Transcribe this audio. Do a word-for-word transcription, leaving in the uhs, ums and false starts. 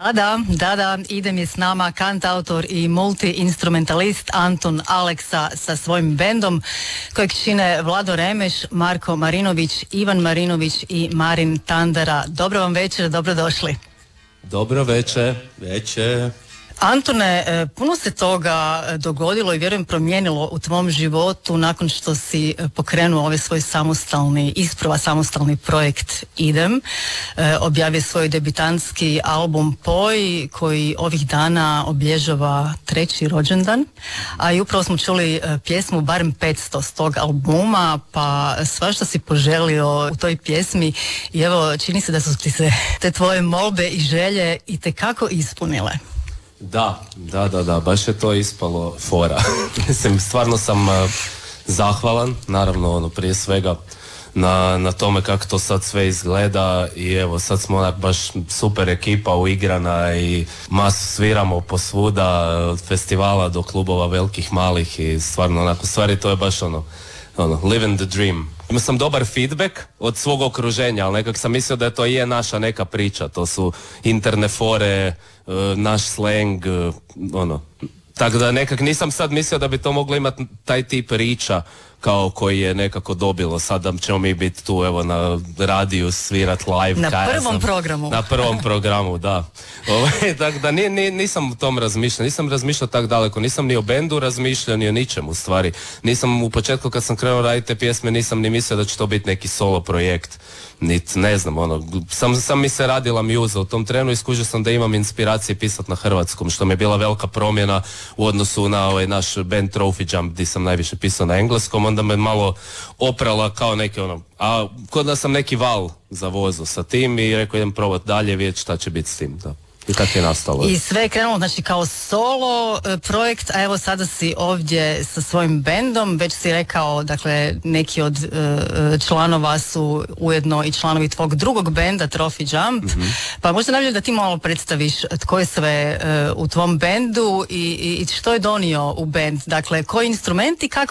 A da, da, da, idem je s nama kantautor i multi-instrumentalist Antun Aleksa sa svojim bendom kojeg čine Vlado Remeš, Marko Marinović, Ivan Marinović i Marin Tandara. Dobro vam večer, dobrodošli. Dobro večer, večer. Antune, puno se toga dogodilo i vjerujem promijenilo u tvom životu nakon što si pokrenuo ovaj svoj samostalni, isprva samostalni projekt Idem. Objavio svoj debitanski album Poj koji ovih dana obilježava treći rođendan, a i upravo smo čuli pjesmu barem petsto s tog albuma, pa svašta si poželio u toj pjesmi i evo čini se da su ti se te tvoje molbe i želje itekako ispunile. Da, da, da, da, baš je to ispalo fora. Mislim, stvarno sam uh, zahvalan, naravno, ono, prije svega na, na tome kako to sad sve izgleda i evo, sad smo onak baš super ekipa uigrana i masu sviramo posvuda, od festivala do klubova velikih, malih i stvarno, onako, stvari to je baš ono, ono, living the dream. Imao sam dobar feedback od svog okruženja, ali nekak sam mislio da to je naša neka priča, to su interne fore, naš slang, ono. Tako da nekak nisam sad mislio da bi to moglo imati taj tip riča kao koji je nekako dobilo. Sad da ćemo mi biti tu evo na radiju svirat live. Na kaj, prvom sam, programu. Na prvom programu, da. Ovaj, tako da ni, ni, nisam u tom razmišljao, nisam razmišljao tak daleko, nisam ni o bendu razmišljao, ni o ničemu u stvari. Nisam u početku kad sam krenuo raditi te pjesme, nisam ni mislio da će to biti neki solo projekt. Nit, ne znam, ono, sam, sam mi se radila mjuza u tom trenu i skužio sam da imam inspiracije pisati na hrvatskom, što mi je bila velika promjena u odnosu na ovaj naš band Trophy Jump gdje sam najviše pisao na engleskom, onda me malo oprala kao neki ono, a kod da sam neki val zavozo sa tim i rekao idem probat dalje, vidjeti šta će biti s tim, da. I kako je nastalo? I sve je krenulo znači kao solo e, projekt, a evo sada si ovdje sa svojim bendom, već si rekao, dakle, neki od e, članova su ujedno i članovi tvog drugog benda Trophy Jump, mm-hmm. pa možda najbolje da ti malo predstaviš tko je sve e, u tvom bendu i, i što je donio u bend, dakle, koji instrumenti, kako